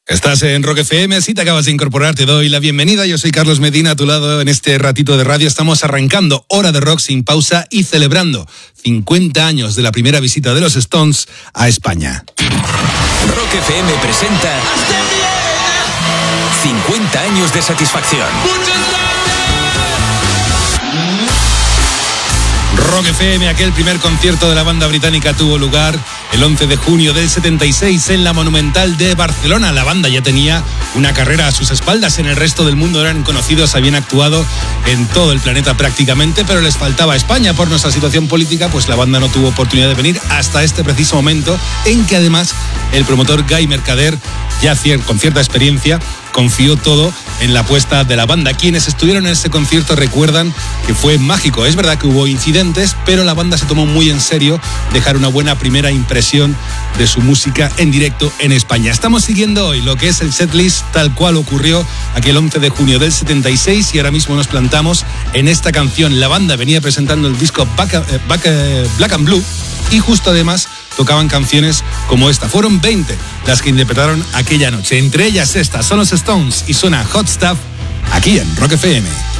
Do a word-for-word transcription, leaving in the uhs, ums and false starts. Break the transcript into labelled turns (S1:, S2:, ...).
S1: Estás en Rock F M, si te acabas de incorporar te doy la bienvenida. Yo soy Carlos Medina, a tu lado en este ratito de radio. Estamos arrancando Hora de Rock sin pausa y celebrando cincuenta años de la primera visita de los Stones a España.
S2: Rock F M presenta cincuenta años de satisfacción.
S1: Rock F M, aquel primer concierto de la banda británica tuvo lugar el once de junio del setenta y seis en la Monumental de Barcelona. La banda ya tenía una carrera a sus espaldas, en el resto del mundo eran conocidos, habían actuado en todo el planeta prácticamente, pero les faltaba España. Por nuestra situación política, pues la banda no tuvo oportunidad de venir hasta este preciso momento, en que además el promotor Guy Mercader, ya con cierta experiencia, confió todo en la apuesta de la banda. Quienes estuvieron en ese concierto recuerdan que fue mágico. Es verdad que hubo incidentes, pero la banda se tomó muy en serio dejar una buena primera impresión de su música en directo en España. Estamos siguiendo hoy lo que es el setlist tal cual ocurrió aquel once de junio del setenta y seis, y ahora mismo nos plantamos en esta canción. La banda venía presentando el disco Back, Back, Black and Blue, y justo además tocaban canciones como esta. Fueron veinte las que interpretaron aquella noche. Entre ellas estas son los Stones y suena Hot Stuff aquí en Rock F M.